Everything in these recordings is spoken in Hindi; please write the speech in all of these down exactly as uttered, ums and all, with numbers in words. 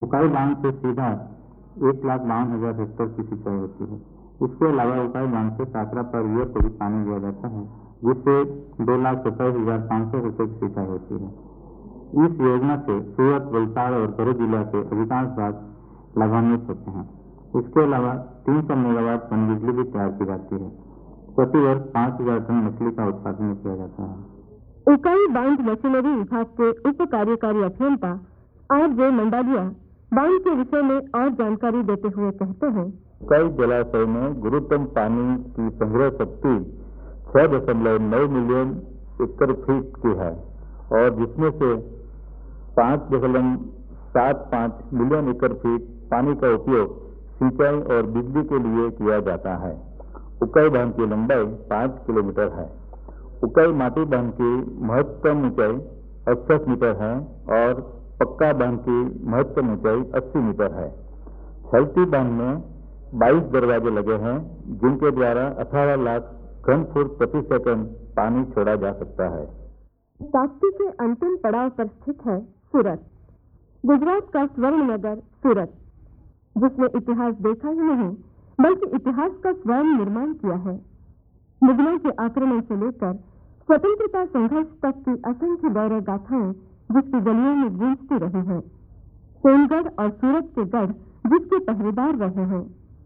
उकाई बांध से सीधा एक लाख बावन हजार हेक्टेयर की सिंचाई होती है। इसके अलावा उकाई बांध से काकरा परियों को भी पानी दिया जाता है, जिससे दो लाख सत्ताईस हजार पाँच सौ हेक्टेयर की सिंचाई होती है। इस योजना से सूरत, वलसाड़ और भरूच जिला के अधिकांश भाग लाभान्वित होते हैं। इसके अलावा तीन सौ मेगावाट पन बिजली भी तैयार की जाती है। प्रतिवर्ष पाँच हजार टन मछली का उत्पादन किया जाता है। उकाई बांध मशीनरी विभाग के उप कार्यकारी अभियंता आर जे मंडालिया बांध के विषय में और जानकारी देते हुए कहते हैं, उकाई जलाशय में गुरुत्तम पानी की संग्रह शक्ति छह दशमलव नौ मिलियन एकड़ फीट की है और जिसमें से पाँच दशमलव सात पाँच मिलियन एकड़ फीट पानी का उपयोग सिंचाई और बिजली के लिए किया जाता है। उकाई बांध की लंबाई पाँच किलोमीटर है। उकाई माटी बांध की महत्तम ऊंचाई अड़सठ मीटर है और पक्का बांध की महत्तम ऊंचाई अस्सी मीटर है। छलती बांध में बाईस दरवाजे लगे हैं, जिनके द्वारा अठारह लाख घन फुट प्रति सेकंड पानी छोड़ा जा सकता है। ताप्ती के अंतिम पड़ाव पर स्थित है सूरत, गुजरात का स्वर्ण नगर सूरत, जिसने इतिहास देखा ही नहीं बल्कि इतिहास का स्वयं निर्माण किया है। मुगलों के आक्रमण से लेकर स्वतंत्रता संघर्ष तक की असंख्य गौरव गाथाएं जिसकी गलियों में गूंजती रही हैं। सोनगढ़ और सूरत के गढ़ जिसके पहरेदार रहे हैं।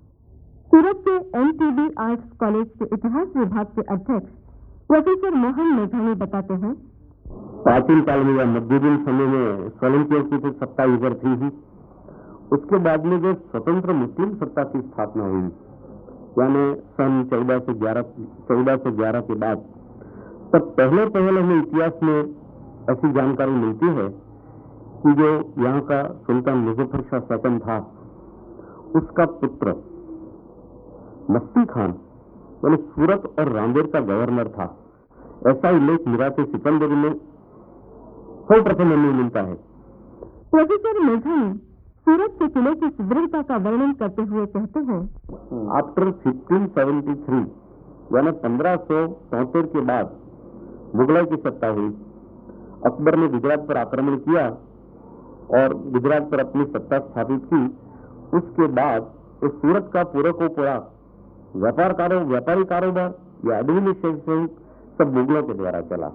सूरत के M T B arts college के इतिहास विभाग के अध्यक्ष प्रोफेसर मोहन मेघानी बताते हैं, प्राचीन काल में या मध्ययुगीन समय में सोलंकियों की तो सत्ता इधर थी ही। उसके बाद में जब स्वतंत्र मुस्लिम सत्ता की स्थापना हुई, यानी सन चौदह सौ ग्यारह चौदह सौ ग्यारह के बाद, तब पहले पहले हमें इतिहास में ऐसी जानकारी मिलती है कि जो यहाँ का सुल्तान मुजफ्फर शाह सेकंड था, उसका पुत्र मस्ती खान यानी सूरत और रांदेर का गवर्नर था। ऐसा उल्लेख मिराते सिकंदरी में सर्वप्रथम हमें मिलता है। प्रोफेसर मेघानी सूरत के किले की सुदृढ़ता का वर्णन करते हुए कहते हैं, आफ्टर फिफ्टीन सेवेंटी थ्री यानी पंद्रह सौ चौहत्तर के बाद मुगलों की सत्ता हुई। अकबर ने गुजरात पर आक्रमण किया और गुजरात पर अपनी सत्ता स्थापित की। उसके बाद तो सूरत का पूरा को पूरा व्यापार कारो व्यापारी कारोबार या एडमिनिस्ट्रेशन सब मुगलों के द्वारा चला।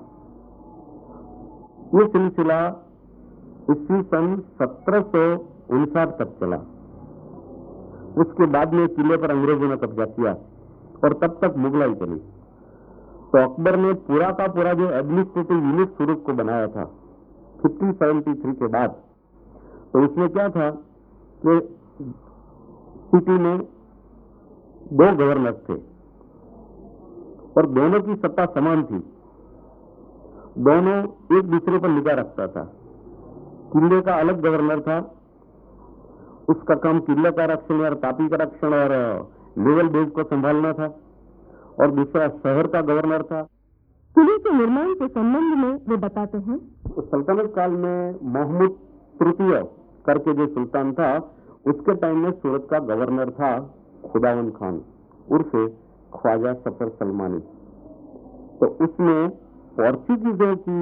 ये सिलसिला ईस्वी सन सत्रह सौ उनसाठ तक चला। उसके बाद में किले पर अंग्रेजों ने कब्जा किया और तब तक मुगलाई चली। तो अकबर ने पूरा का पूरा जो एडमिनिस्ट्रेटिव यूनिट सूरत को बनाया था फिफ्टीन सेवेंटी थ्री के बाद, तो उसमें क्या था कि सिटी में दो गवर्नर थे और दोनों की सत्ता समान थी। दोनों एक दूसरे पर निगाह रखता था। किले का अलग गवर्नर था, उसका काम किले का रक्षण और तापी का रक्षण और लेवल बेस को संभालना था, और दूसरा शहर का गवर्नर था। किले के निर्माण के संबंध में वे बताते हैं, तो सल्तनत काल में मोहम्मद तृतीय करके जो सुल्तान था, उसके टाइम में सूरत का गवर्नर था खुदावन खान उर्फे ख्वाजा सफर सलमानी। तो उसमें पोर्चुगीजों की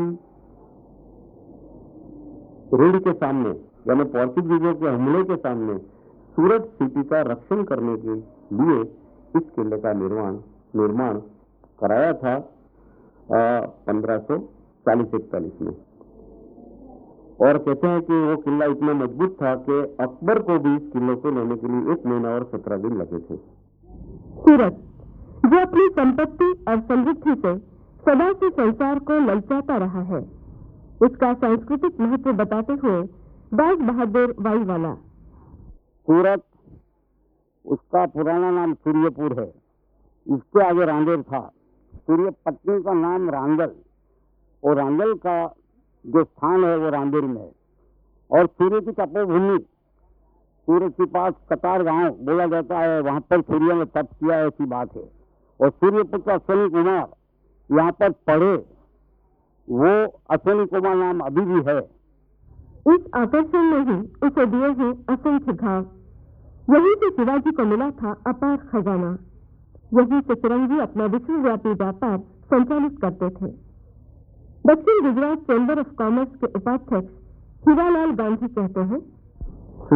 रीढ़ के सामने यानी पोर्चुगीजों के हमले के सामने सूरत सिटी का रक्षण करने के लिए इस किले का निर्माण निर्माण कराया था पंद्रह सौ चालीस इकतालीस में। और कहते हैं कि वो किला इतना मजबूत था कि अकबर को भी इस किले को लेने के लिए एक महीना और सत्रह दिन लगे थे। सूरत जो अपनी संपत्ति और समृद्धि से सदा से संसार को ललचाता रहा है, उसका सांस्कृतिक महत्व बताते हुए बाज बहादुर वाईवाला, सूरत उसका पुराना नाम सूर्यपुर है। इसके आगे रांदेर था। सूर्य पत्नी का नाम रांगल और रांगल का जो स्थान है वो रांदेर में है। और सूर्य की तपोभूमि सूरत के पास कतार गांव बोला जाता है, वहां पर सूर्य ने तप किया, ऐसी बात है। और सूर्यपुत्र अश्विनी कुमार यहाँ पर पढ़े, वो अश्विनी कुमार नाम अभी भी है। इस आकर्षण में ही उसे दिए हैं असंख्य घाव। यहीं से शिवाजी को मिला था अपार खजाना। यहीं से फिरंगी अपना विश्वव्यापी व्यापार संचालित करते थे। दक्षिण गुजरात चैंबर ऑफ कॉमर्स के उपाध्यक्ष हीरालाल गांधी कहते हैं,